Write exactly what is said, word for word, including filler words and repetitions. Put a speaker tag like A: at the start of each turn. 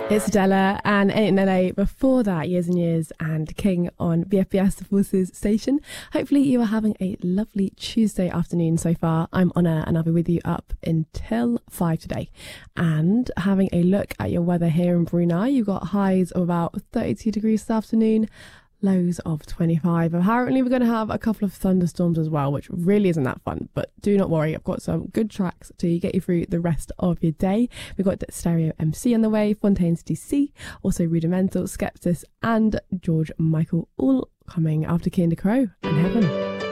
A: It's Adela and Ain't in L A. Before that, Years and Years and King on B F B S, the Forces station. Hopefully you are having a lovely Tuesday afternoon so far. I'm Honor and I'll be with you up until five today. And having a look at your weather here in Brunei, you've got highs of about thirty-two degrees this afternoon, lows of twenty-five. Apparently we're going to have a couple of thunderstorms as well, which really isn't that fun, but do not worry, I've got some good tracks to get you through the rest of your day. We've got Stereo M C on the way, Fontaines D C, also Rudimental, Skeptis and George Michael, all coming after Key and the Crow and Heaven.